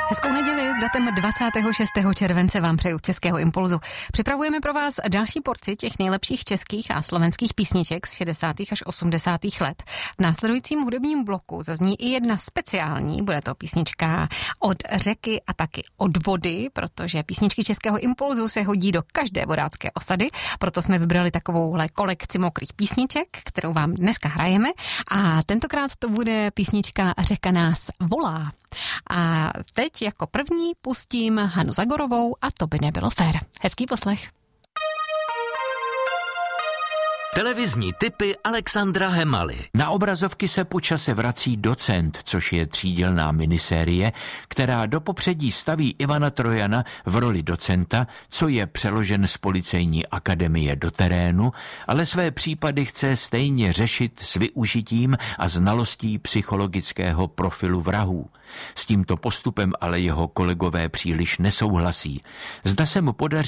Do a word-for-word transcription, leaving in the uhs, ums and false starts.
Hezkou neděli s datem dvacátého šestého července vám přeju z Českého impulzu. Připravujeme pro vás další porci těch nejlepších českých a slovenských písniček z šedesátých až osmdesátých let. V následujícím hudebním bloku zazní i jedna speciální, bude to písnička od řeky a taky od vody, protože písničky Českého impulzu se hodí do každé vodácké osady, proto jsme vybrali takovouhle kolekci mokrých písniček, kterou vám dneska hrajeme a tentokrát to bude písnička Řeka nás volá. A teď jako první pustím Hanu Zagorovou a To by nebylo fér. Hezký poslech. Televizní tipy Alexandra Hemaly. Na obrazovky se po čase vrací Docent, což je třídělná minisérie, která do popředí staví Ivana Trojana v roli docenta, co je přeložen z policejní akademie do terénu, ale své případy chce stejně řešit s využitím a znalostí psychologického profilu vrahů. S tímto postupem ale jeho kolegové příliš nesouhlasí. Zda se mu podaří